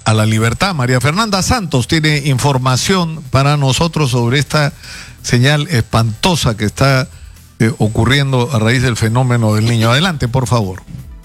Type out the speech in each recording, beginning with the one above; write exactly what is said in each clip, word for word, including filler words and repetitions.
a la libertad. María Fernanda Santos tiene información para nosotros sobre esta señal espantosa que está eh, ocurriendo a raíz del fenómeno del Niño. Adelante, por favor.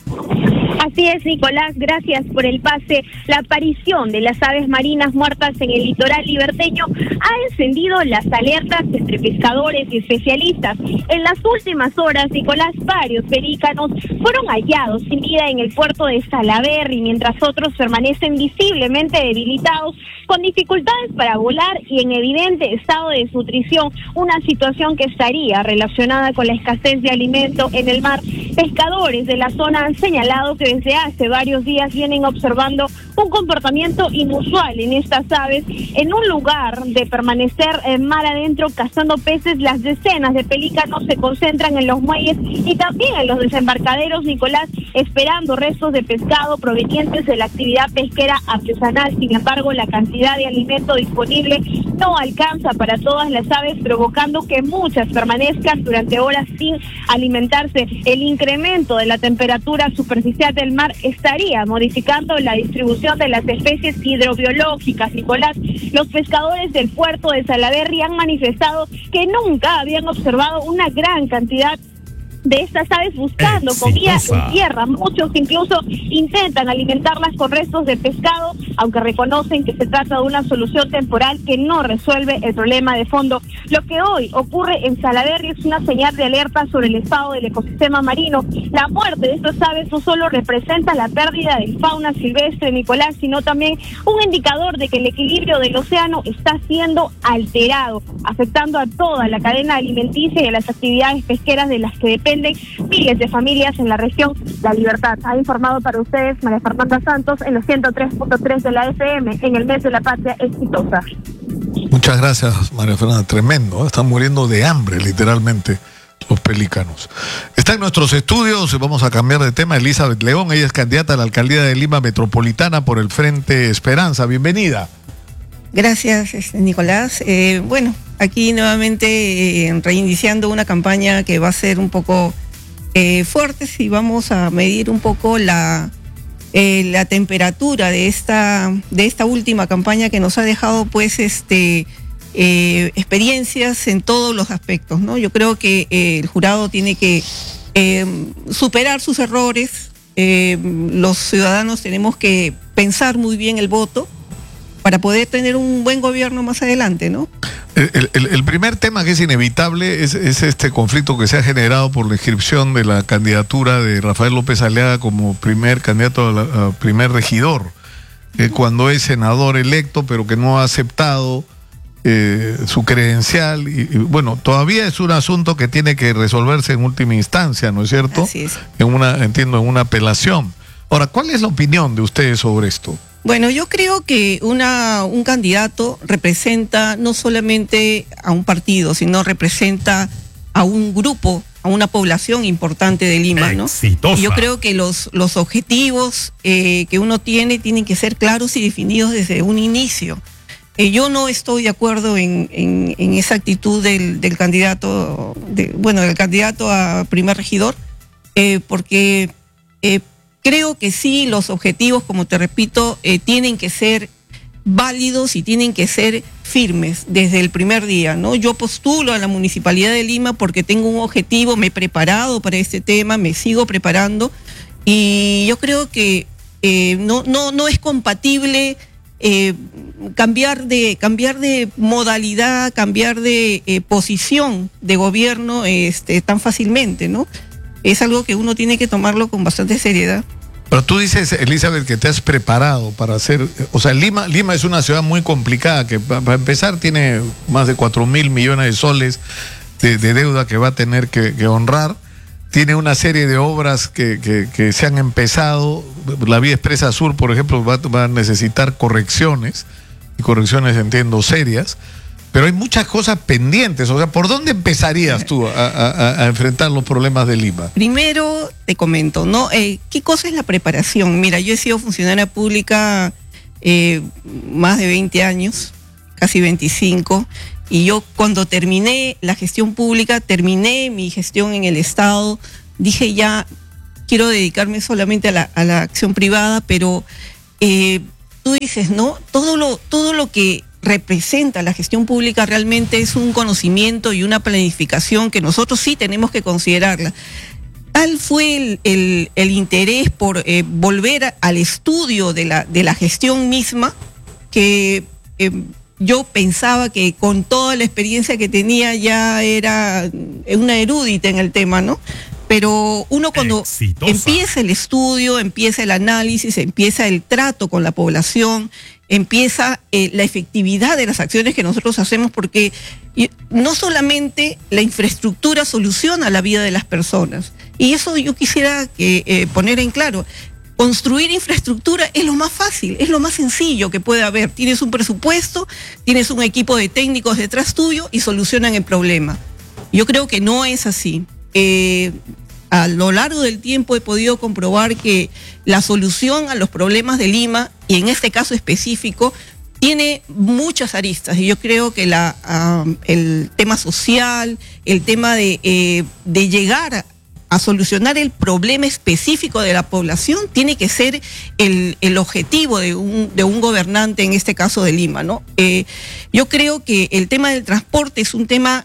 Así es, Nicolás, gracias por el pase. La aparición de las aves marinas muertas en el litoral liberteño ha encendido las alertas entre pescadores y especialistas. En las últimas horas, Nicolás, varios pelícanos fueron hallados sin vida en el puerto de Salaberry, mientras otros permanecen visiblemente debilitados, con dificultades para volar y en evidente estado de desnutrición, una situación que estaría relacionada con la escasez de alimento en el mar. Pescadores de la zona han señalado que desde hace varios días vienen observando un comportamiento inusual en estas aves. En un lugar de permanecer en mar adentro cazando peces, las decenas de pelícanos se concentran en los muelles y también en los desembarcaderos, Nicolás, esperando restos de pescado provenientes de la actividad pesquera artesanal. Sin embargo, la cantidad de alimento disponible no alcanza para todas las aves, provocando que muchas permanezcan durante horas sin alimentarse. El incremento de la temperatura superficial del mar estaría modificando la distribución de las especies hidrobiológicas, Nicolás. Los pescadores del puerto de Salaberry han manifestado que nunca habían observado una gran cantidad de estas aves buscando comida en tierra. Muchos incluso intentan alimentarlas con restos de pescado, aunque reconocen que se trata de una solución temporal que no resuelve el problema de fondo. Lo que hoy ocurre en Salaberry es una señal de alerta sobre el estado del ecosistema marino. La muerte de estas aves no solo representa la pérdida de fauna silvestre, Nicolás, sino también un indicador de que el equilibrio del océano está siendo alterado, afectando a toda la cadena alimenticia y a las actividades pesqueras de las que dependen miles de familias en la región. La Libertad ha informado para ustedes María Fernanda Santos en los ciento tres punto tres de la F M en el mes de la patria exitosa. Muchas gracias, María Fernanda. Tremendo, ¿eh? Están muriendo de hambre, literalmente, los pelícanos. Está en nuestros estudios, vamos a cambiar de tema, Elizabeth León. Ella es candidata a la alcaldía de Lima Metropolitana por el Frente Esperanza. Bienvenida. Gracias, Nicolás. Eh, bueno, aquí nuevamente eh, reiniciando una campaña que va a ser un poco eh, fuerte, si vamos a medir un poco la, eh, la temperatura de esta, de esta última campaña que nos ha dejado pues este eh, experiencias en todos los aspectos, ¿no? Yo creo que eh, el jurado tiene que eh, superar sus errores, eh, los ciudadanos tenemos que pensar muy bien el voto para poder tener un buen gobierno más adelante, ¿no? El, el, el primer tema que es inevitable es, es este conflicto que se ha generado por la inscripción de la candidatura de Rafael López Aliaga como primer candidato a, la, a primer regidor, eh, cuando es senador electo, pero que no ha aceptado eh, su credencial. Y, y bueno, todavía es un asunto que tiene que resolverse en última instancia, ¿no es cierto? Así es. En una, entiendo, en una apelación. Ahora, ¿cuál es la opinión de ustedes sobre esto? Bueno, yo creo que una, un candidato representa no solamente a un partido, sino representa a un grupo, a una población importante de Lima, ¿no? Exitosa. Y yo creo que los, los objetivos eh, que uno tiene tienen que ser claros y definidos desde un inicio. Eh, yo no estoy de acuerdo en, en, en esa actitud del, del candidato, de, bueno, del candidato a primer regidor, eh, porque eh, creo que sí, los objetivos, como te repito, eh, tienen que ser válidos y tienen que ser firmes desde el primer día, ¿no? Yo postulo a la Municipalidad de Lima porque tengo un objetivo, me he preparado para este tema, me sigo preparando y yo creo que eh, no, no, no es compatible eh, cambiar de, cambiar de modalidad, cambiar de eh, posición de gobierno este, tan fácilmente, ¿no? Es algo que uno tiene que tomarlo con bastante seriedad. Pero tú dices, Elizabeth, que te has preparado para hacer, o sea, Lima, Lima es una ciudad muy complicada, que para empezar tiene más de cuatro mil millones de soles de, de deuda que va a tener que, que honrar, tiene una serie de obras que, que, que se han empezado, la vía expresa sur, por ejemplo, va, va a necesitar correcciones, y correcciones entiendo serias, pero hay muchas cosas pendientes. O sea, ¿por dónde empezarías tú a, a, a enfrentar los problemas de Lima? Primero te comento, ¿no? Eh, ¿Qué cosa es la preparación? Mira, yo he sido funcionaria pública eh, más de veinte años, casi veinticinco, y yo cuando terminé la gestión pública, terminé mi gestión en el Estado, dije ya quiero dedicarme solamente a la, a la acción privada, pero eh, tú dices, ¿no? Todo lo, todo lo que representa la gestión pública realmente es un conocimiento y una planificación que nosotros sí tenemos que considerarla. Tal fue el, el, el interés por eh, volver al estudio de la, de la gestión misma, que eh, yo pensaba que con toda la experiencia que tenía ya era una erudita en el tema, ¿no? Pero uno cuando Exitosa. empieza el estudio, empieza el análisis, empieza el trato con la población, empieza eh, la efectividad de las acciones que nosotros hacemos, porque no solamente la infraestructura soluciona la vida de las personas, y eso yo quisiera que, eh, poner en claro. Construir infraestructura es lo más fácil, es lo más sencillo que puede haber. Tienes un presupuesto, tienes un equipo de técnicos detrás tuyo y solucionan el problema. Yo creo que no es así. Eh, a lo largo del tiempo he podido comprobar que la solución a los problemas de Lima, y en este caso específico, tiene muchas aristas, y yo creo que la, uh, el tema social, el tema de, eh, de llegar a a solucionar el problema específico de la población tiene que ser el, el objetivo de un, de un gobernante, en este caso de Lima, ¿no? Eh, yo creo que el tema del transporte es un tema,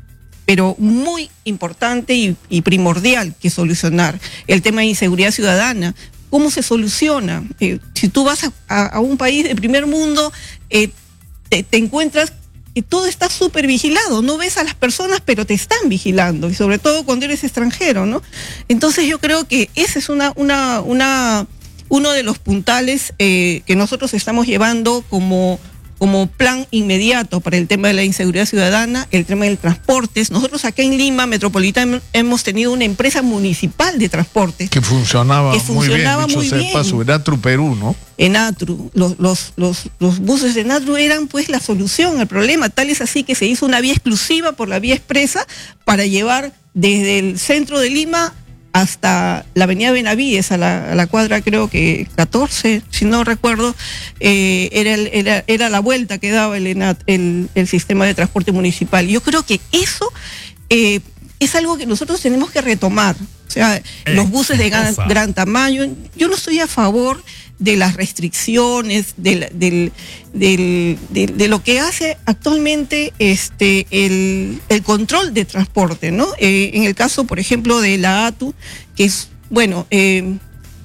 pero muy importante y, y primordial que solucionar. El tema de inseguridad ciudadana, ¿cómo se soluciona? Eh, si tú vas a, a, a un país de primer mundo, eh, te, te encuentras que todo está súper vigilado, no ves a las personas, pero te están vigilando, y sobre todo cuando eres extranjero, ¿no? Entonces yo creo que ese es una, una, una, uno de los puntales eh, que nosotros estamos llevando como, como plan inmediato para el tema de la inseguridad ciudadana, el tema del transporte. Nosotros acá en Lima Metropolitana hemos tenido una empresa municipal de transporte. Que funcionaba, que funcionaba muy bien, dicho muy sea bien. Paso, Enatru Perú, ¿no? Enatru, los, los, los, los buses de Enatru eran pues la solución al problema, tal es así que se hizo una vía exclusiva por la vía expresa para llevar desde el centro de Lima hasta la avenida Benavides, a la, a la cuadra creo que catorce, si no recuerdo, eh, era, el, era, era la vuelta que daba el, Enat, el, el sistema de transporte municipal. Yo creo que eso eh, es algo que nosotros tenemos que retomar. O sea, eh, los buses de gran, gran tamaño, yo no estoy a favor de las restricciones, del, del, del, de, de lo que hace actualmente este, el, el control de transporte, ¿no? Eh, en el caso, por ejemplo, de la A T U, que es, bueno, eh,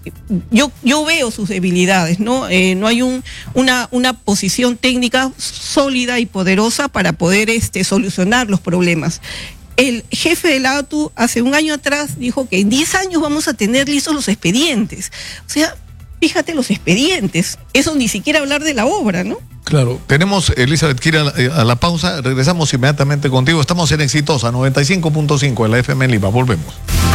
yo, yo veo sus debilidades, ¿no? Eh, no hay un, una, una posición técnica sólida y poderosa para poder este, solucionar los problemas. El jefe de la A T U hace un año atrás dijo que en diez años vamos a tener listos los expedientes. O sea, fíjate los expedientes, eso ni siquiera hablar de la obra, ¿no? Claro, tenemos, Elizabeth, que ir a la, a la pausa, regresamos inmediatamente contigo. Estamos en Exitosa, noventa y cinco punto cinco en la F M en Lima, volvemos.